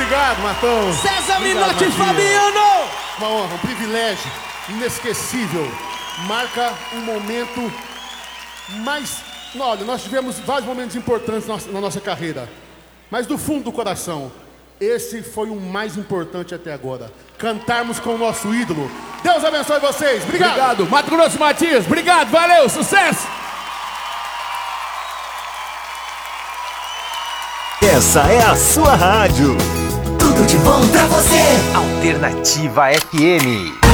Obrigado, Matão. César Obrigado, Minotti e Matias. Fabiano. Uma honra, um privilégio inesquecível. Marca um momento mais... Olha, nós tivemos vários momentos importantes na nossa carreira. Mas do fundo do coração, esse foi o mais importante até agora. Cantarmos com o nosso ídolo. Deus abençoe vocês. Obrigado. Obrigado. Mato Grosso Matias. Obrigado. Valeu. Sucesso. Essa é a sua rádio. Tudo de bom pra você. Alternativa FM.